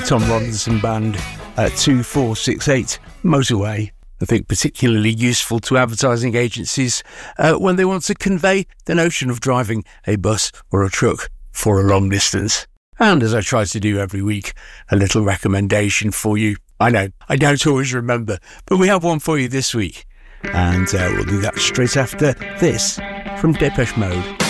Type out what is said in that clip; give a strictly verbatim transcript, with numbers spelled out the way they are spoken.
Tom Robinson Band at two four six eight Motorway. I think particularly useful to advertising agencies uh, when they want to convey the notion of driving a bus or a truck for a long distance. And as I try to do every week, a little recommendation for you. I know, I don't always remember, but we have one for you this week. And uh, we'll do that straight after this from Depeche Mode.